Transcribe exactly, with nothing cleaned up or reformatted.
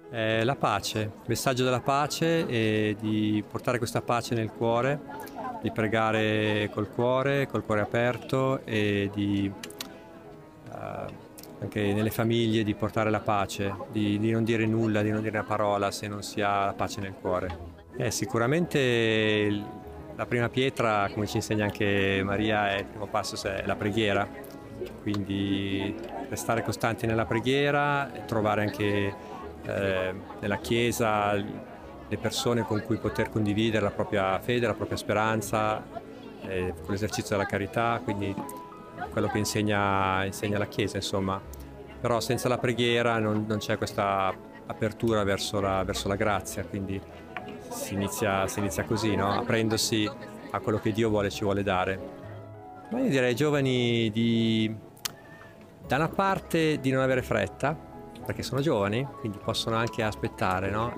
È la pace, il messaggio della pace e di portare questa pace nel cuore, di pregare col cuore, col cuore aperto e di eh, anche nelle famiglie di portare la pace, di, di non dire nulla, di non dire una parola se non si ha la pace nel cuore. Eh, sicuramente il- la prima pietra, come ci insegna anche Maria, è il primo passo, se- è la preghiera, quindi restare costanti nella preghiera, e trovare anche eh, nella Chiesa le persone con cui poter condividere la propria fede, la propria speranza, eh, con l'esercizio della carità, quindi quello che insegna, insegna la Chiesa, insomma. Però senza la preghiera non, non c'è questa apertura verso la, verso la grazia, quindi si inizia, si inizia così, no? Aprendosi a quello che Dio vuole, ci vuole dare. Ma io direi ai giovani di, da una parte, di non avere fretta, perché sono giovani, quindi possono anche aspettare, no?